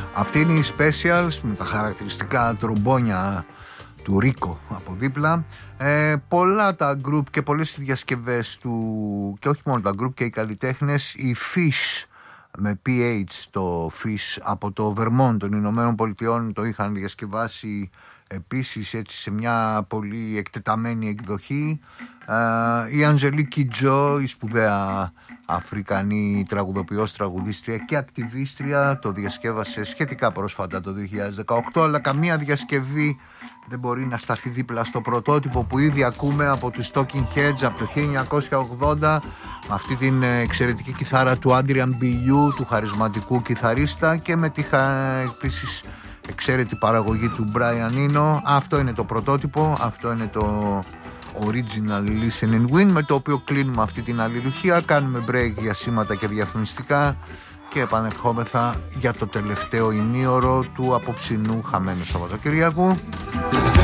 Αυτή είναι η Specials με τα χαρακτηριστικά τρομπόνια του Ρίκο από δίπλα. Πολλά τα group και πολλές διασκευές του, και όχι μόνο τα group και οι καλλιτέχνες. Η Fish με PH, το Fish από το Vermont των Ηνωμένων Πολιτειών, το είχαν διασκευάσει επίσης έτσι σε μια πολύ εκτεταμένη εκδοχή. Η Αντζελίκη Τζο, η σπουδαία Αφρικανή τραγουδοποιός, τραγουδίστρια και ακτιβίστρια, το διασκεύασε σχετικά πρόσφατα το 2018, αλλά καμία διασκευή δεν μπορεί να σταθεί δίπλα στο πρωτότυπο που ήδη ακούμε από τους Talking Heads από το 1980, με αυτή την εξαιρετική κιθάρα του Adrian Belew, του χαρισματικού κιθαρίστα, και με τη επίσης εξαίρετη παραγωγή του Brian Eno. Αυτό είναι το πρωτότυπο, αυτό είναι το Original Listen and Win, με το οποίο κλείνουμε αυτή την αλληλουχία. Κάνουμε break για σήματα και διαφημιστικά και επανερχόμεθα για το τελευταίο ημίωρο του απόψινού χαμένου Σαββατοκυριακού.